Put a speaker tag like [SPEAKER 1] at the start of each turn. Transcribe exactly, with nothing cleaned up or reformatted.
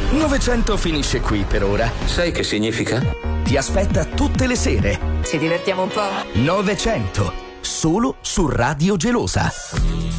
[SPEAKER 1] novecento finisce qui per ora.
[SPEAKER 2] Sai che significa?
[SPEAKER 1] Ti aspetta tutte le sere.
[SPEAKER 3] Ci divertiamo un po'?
[SPEAKER 1] novecento, solo su Radio Gelosa.